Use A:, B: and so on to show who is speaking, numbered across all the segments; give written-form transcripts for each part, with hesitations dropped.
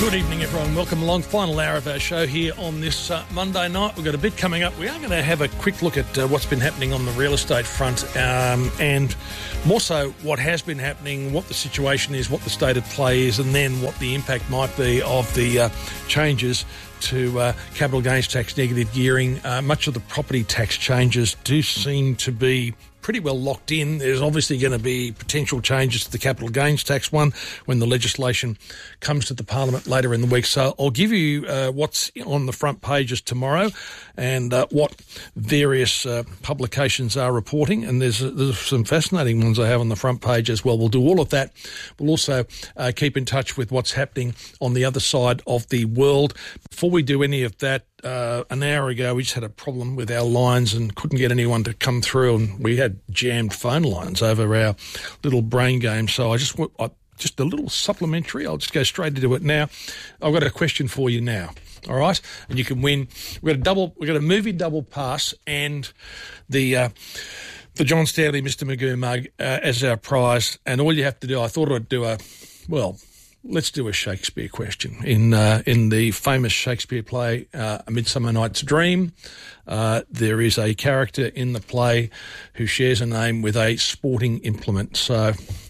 A: Good evening, everyone. Welcome along. Final hour of our show here on this Monday night. We've got a bit coming up. We are going to have a quick look at what's been happening on the real estate front and more so what has been happening, what the situation is, what the state of play is, and then what the impact might be of the changes to capital gains tax, negative gearing. Much of the property tax changes do seem to be pretty well locked in. There's obviously going to be potential changes to the capital gains tax one when the legislation comes to the Parliament later in the week. So I'll give you what's on the front pages tomorrow and what various publications are reporting. And there's some fascinating ones I have on the front page as well. We'll do all of that. We'll also keep in touch with what's happening on the other side of the world. Before we do any of that, an hour ago, we just had a problem with our lines and couldn't get anyone to come through, and we had jammed phone lines over our little brain game. So just a little supplementary. I'll just go straight into it now. I've got a question for you now. All right, and you can win. We've got a movie double pass and the John Stanley Mr. Magoo mug as our prize. And all you have to do, I thought I'd do let's do a Shakespeare question. In the famous Shakespeare play, A Midsummer Night's Dream, there is a character in the play who shares a name with a sporting implement. So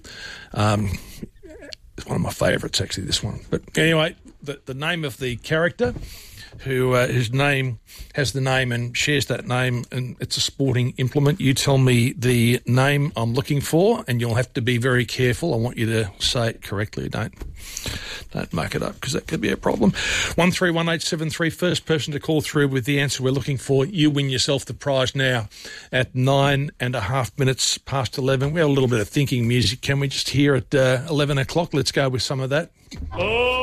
A: it's one of my favourites, actually, this one. But anyway, the name of the character whose name has the name and shares that name, and it's a sporting implement. You tell me the name I'm looking for, and you'll have to be very careful. I want you to say it correctly. Don't muck it up, because that could be a problem. 131873, first person to call through with the answer we're looking for, you win yourself the prize now at 9.5 minutes past 11. We have a little bit of thinking music. Can we just hear at 11 o'clock? Let's go with some of that. Oh.